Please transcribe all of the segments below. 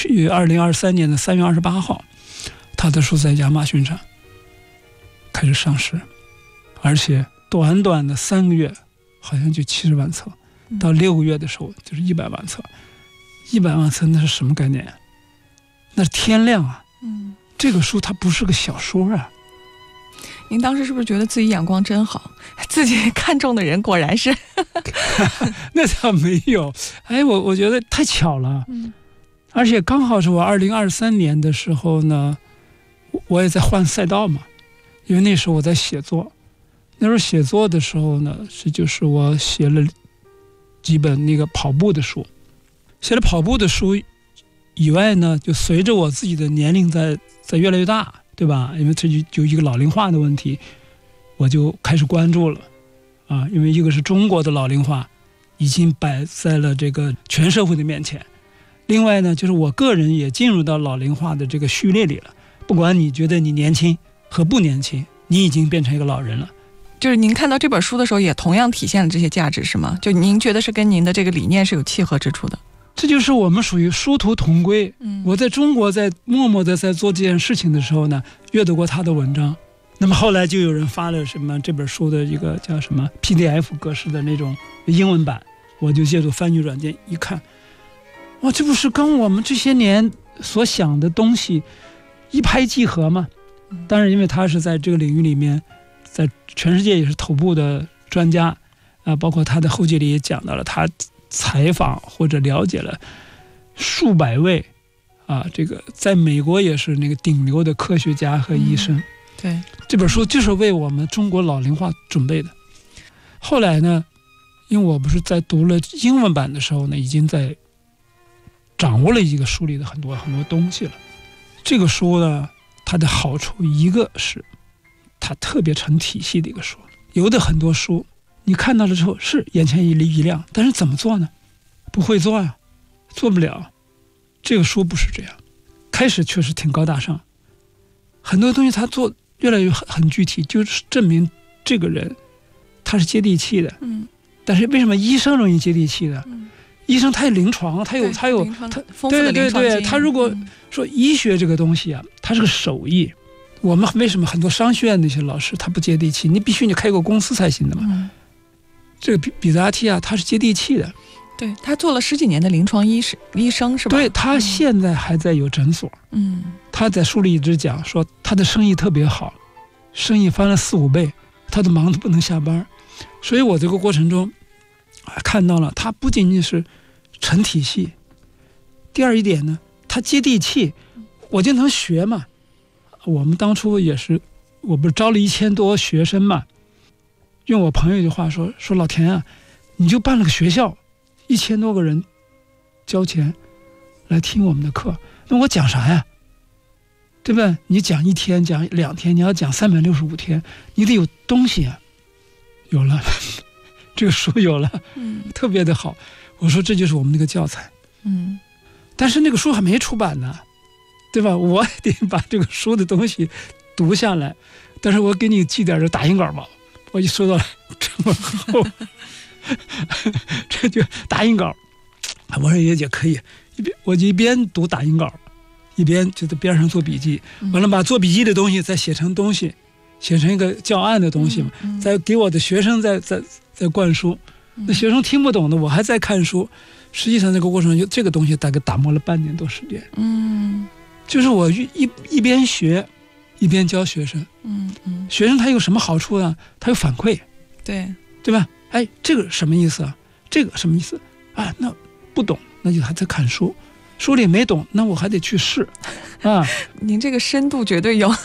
2023年的3月28号，他的书在亚马逊上开始上市，而且短短的3个月好像就70万册，到6个月的时候就是100万册。100万册那是什么概念？那是天量啊！这个书它不是个小说啊。 您当时是不是觉得自己眼光真好，自己看中的人果然是那倒没有，我觉得太巧了。而且刚好是我2023年的时候呢，我也在换赛道嘛，因为那时候我在写作。那时候写作的时候呢，就是我写了几本那个跑步的书。写了跑步的书以外呢，就随着我自己的年龄在越来越大，对吧？因为这就一个老龄化的问题，我就开始关注了啊。因为一个是中国的老龄化已经摆在了这个全社会的面前，另外呢，就是我个人也进入到老龄化的这个序列里了。不管你觉得你年轻和不年轻，你已经变成一个老人了。 就是您看到这本书的时候，也同样体现了这些价值，是吗？就您觉得是跟您的这个理念是有契合之处的。 这就是我们属于殊途同归。我在中国在默默的在做这件事情的时候呢，阅读过他的文章，那么后来就有人发了什么这本书的一个叫什么 PDF 格式的那种英文版，我就借助翻译软件一看，哇，这不是跟我们这些年所想的东西一拍即合吗？当然因为他是在这个领域里面在全世界也是头部的专家包括他的后记里也讲到了，他采访或者了解了数百位这个在美国也是那个顶流的科学家和医生。 对， 这本书就是为我们中国老龄化准备的。后来呢，因为我不是在读了英文版的时候呢，已经在掌握了一个书里的很多东西了。这个书呢，它的好处一个是它特别成体系的一个书。有的很多书你看到了之后是眼前一亮，但是怎么做呢？不会做啊，做不了。这个书不是这样，开始确实挺高大上，很多东西他做越来越很具体，就是证明这个人他是接地气的。但是为什么医生容易接地气的？医生他有临床，他有丰富的临床经验。 他如果说医学这个东西啊，它是个手艺。我们为什么很多商学院那些老师他不接地气？你必须你开过公司才行的嘛。这个彼得阿提亚他是接地气的， 对，他做了10几年的临床医生是吧？ 对，他现在还在有诊所。他在书里一直讲说他的生意特别好，生意翻了4、5倍，他都忙得不能下班。所以我这个过程中看到了他不仅仅是成体系，第二一点呢，他接地气，我就能学嘛。我们当初也是，我不是招了1000多学生嘛，用我朋友一句话说老田啊，你就办了个学校，1000多个人交钱来听我们的课，那我讲啥呀？对吧？你讲1天，讲2天，你要讲365天，你得有东西啊。有了，这个书有了，特别的好。我说这就是我们那个教材。但是那个书还没出版呢，对吧？我得把这个书的东西读下来，但是我给你寄点这打印稿吧。我一收到了这么厚，这就打印稿。我说也可以，我就一边读打印稿，一边就在边上做笔记。完了把做笔记的东西再写成东西，写成一个教案的东西嘛，再给我的学生再灌输。那学生听不懂的，我还在看书。实际上这个过程就这个东西大概打磨了半年多时间。就是我一边学一边教学生。学生他有什么好处呢？他有反馈，对吧？这个什么意思啊？这个什么意思啊？那不懂，那就还在看书，书里没懂，那我还得去试啊。 您这个深度绝对有。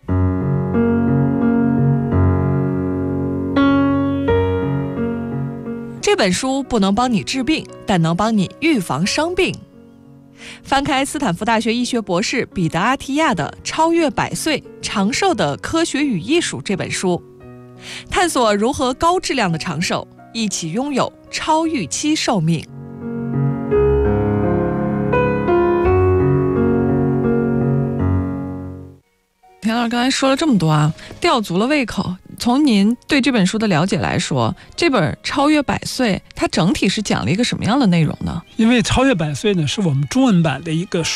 这本书不能帮你治病，但能帮你预防伤病。翻开斯坦福大学医学博士彼得阿提亚的《超越100岁长寿的科学与艺术》这本书，探索如何高质量的长寿，一起拥有超预期寿命。田老师刚才说了这么多啊，吊足了胃口。从您对这本书的了解来说，这本《超越100岁》它整体是讲了一个什么样的内容呢？ 因为《超越100岁》呢是我们中文版的一个